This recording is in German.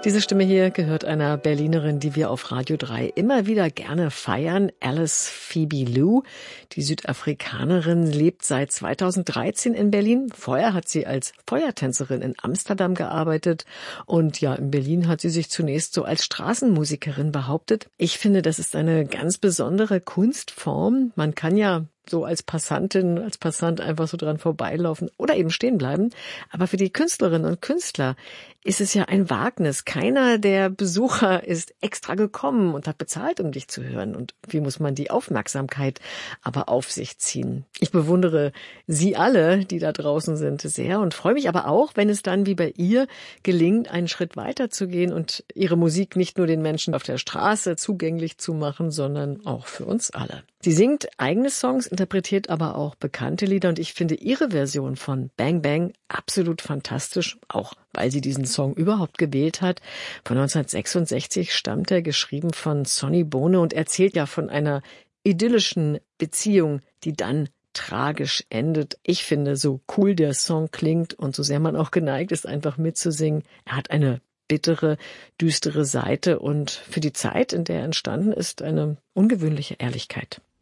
Diese Stimme hier gehört einer Berlinerin, die wir auf Radio 3 immer wieder gerne feiern, Alice Phoebe Lou. Die Südafrikanerin lebt seit 2013 in Berlin. Vorher hat sie als Feuertänzerin in Amsterdam gearbeitet und ja, in Berlin hat sie sich zunächst so als Straßenmusikerin behauptet. Ich finde, das ist eine ganz besondere Kunstform. Man kann ja so als Passantin, als Passant einfach so dran vorbeilaufen oder eben stehen bleiben. Aber für die Künstlerinnen und Künstler ist es ja ein Wagnis. Keiner der Besucher ist extra gekommen und hat bezahlt, um dich zu hören. Und wie muss man die Aufmerksamkeit aber auf sich ziehen? Ich bewundere Sie alle, die da draußen sind, sehr und freue mich aber auch, wenn es dann wie bei ihr gelingt, einen Schritt weiter zu gehen und ihre Musik nicht nur den Menschen auf der Straße zugänglich zu machen, sondern auch für uns alle. Sie singt eigene Songs, interpretiert aber auch bekannte Lieder und ich finde ihre Version von Bang Bang absolut fantastisch, auch weil sie diesen Song überhaupt gewählt hat. Von 1966 stammt er, geschrieben von Sonny Bono und erzählt ja von einer idyllischen Beziehung, die dann tragisch endet. Ich finde, so cool der Song klingt und so sehr man auch geneigt ist, einfach mitzusingen, er hat eine bittere, düstere Seite und für die Zeit, in der er entstanden ist, eine ungewöhnliche Ehrlichkeit.